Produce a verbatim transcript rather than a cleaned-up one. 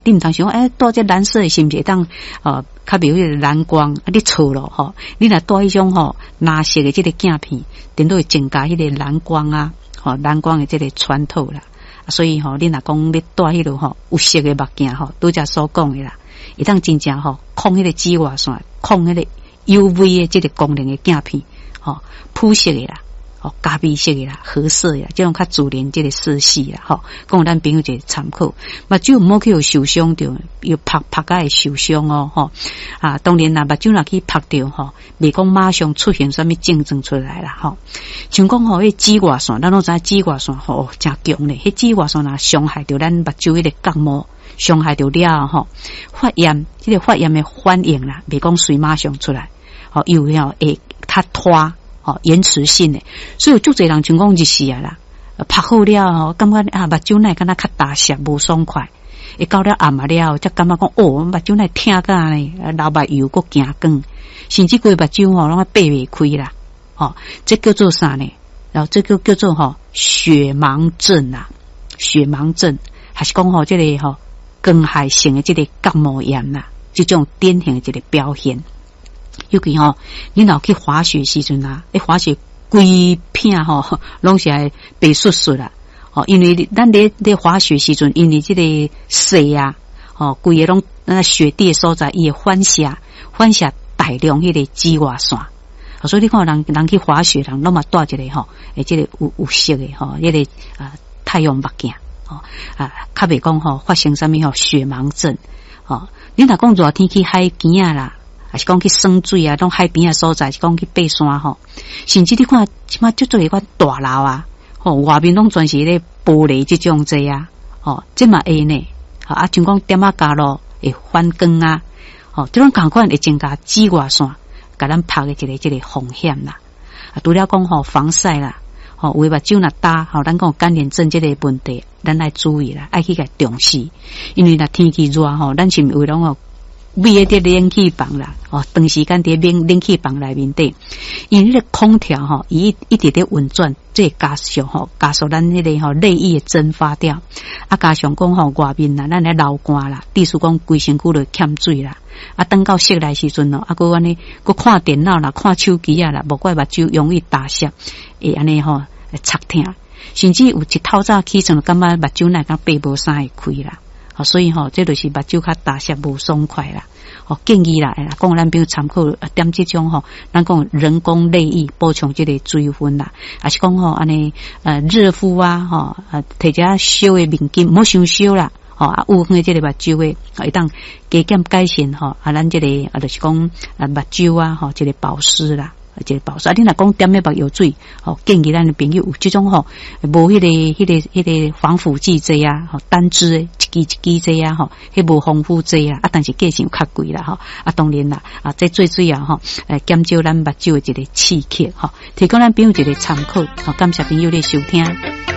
你唔通想哎，戴这蓝色是不是当呃较袂有蓝光？啊，你错咯吼！你若戴迄种吼蓝色的这个镜片，顶多会增加迄个蓝光啊，吼蓝光的这个穿透啦。所以吼，你若讲你戴迄个吼有色的目镜吼，拄则所讲的啦，会当真正吼控迄个紫外线，控迄个 U V 的这个功能的镜片，吼铺色的啦。哦，咖啡色的啦，褐色的啦，这种较自然这个色系啦，吼，供咱朋友一个参考。目睭唔好去有受伤着，又拍拍甲会受伤哦，吼啊，当然啦，目睭若去拍着吼，未讲马上出现什么症状出来啦，吼。像讲吼，迄紫外线，咱拢知紫外线吼真强咧，迄紫外线若伤害着咱目睭迄个角膜，伤害着了吼，发炎，这个发炎的反应啦，未讲随马上出来，吼，又要会较拖。哦，延迟性的，所以有足侪人像讲就是啊啦，拍好了吼，感觉啊目睭内敢若较大涩无爽快，会到了暗啊了，则感觉讲哦，目睭内疼甲呢，流目油佫惊光，甚至规目睭吼拢啊闭袂开啦，哦，这叫做啥呢？然后这个叫做吼血盲症啊，血盲症还是讲吼这个吼光害性的这个角膜炎啦，这种典型的这个表现。尤其吼，你若去滑雪时阵啊，你滑雪规片吼，拢是爱白雪雪啦。哦，因为咱咧咧滑雪时阵，因为这个雪啊，哦，规个拢那雪地的所在，伊会反射反射大量迄个紫外线。所以你看人人去滑雪，人拢嘛戴一个吼，诶，这个有有色的吼，迄个啊太阳目镜，哦啊，较袂讲吼发生啥物吼雪盲症。哦，你若讲热天去海边啊啦。还是讲去耍水啊，拢海边啊所在，是讲去爬山吼，甚至你看，即马足做一款大楼啊，吼外面拢全是咧玻璃即种济啊，吼，即嘛会呢，啊，像讲点啊加咯会反光啊，吼，即种共款会增加紫外线，甲咱拍的一个即个风险啦。啊，除了讲吼防晒啦，吼为目睭若大，吼咱讲干眼症即个问题，咱来注意啦，爱去甲重视，因为若天气热吼，咱是为拢哦。为伫冷气房啦，哦，长时间伫冷冷气房内面底，因为迄个空调吼，伊一直伫运转，这加速吼，加速咱迄个吼内液的蒸发掉，啊，加上讲吼外面啦，咱来流汗啦，意思讲规身躯就欠水啦，啊，等到室内时阵哦，啊，佮安尼，佮看电脑啦，看手机啊啦，无怪目睭容易大涩，会安尼吼擦疼，甚至有一透早起床，感觉目睭内甲闭无啥会开啦。哦，所以吼、哦，这就是目睭较大涩无爽快啦。哦，建议啦，讲咱比如参考点这种吼，咱讲人工泪液补充这个水分啦，还是讲吼安尼呃热敷啊，吼啊摕只烧的面巾，唔好伤烧啦。哦啊，有迄这个目睭的，会当加减改善吼啊，咱这个啊就是讲啊目睭啊，吼这个保湿啦。一个保湿，啊！你若讲点咩目药水，吼建议咱的朋友有这种吼，无迄、那个、迄、那个、迄、那个防腐剂剂啊，吼单支一支一支剂啊，吼，迄无丰富剂啊，啊，但是价钱较贵啦，吼，啊，当然啦，啊，这最主要吼，诶，减少咱目睭的一个刺激，吼，提供咱朋友一个参考，好，感谢朋友的收听。